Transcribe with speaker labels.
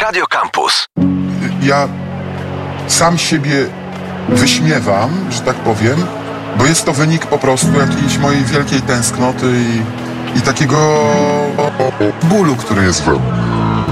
Speaker 1: Radio Campus.
Speaker 2: Ja sam siebie wyśmiewam, że tak powiem, bo jest to wynik po prostu jakiejś mojej wielkiej tęsknoty i takiego bólu, który jest we mnie.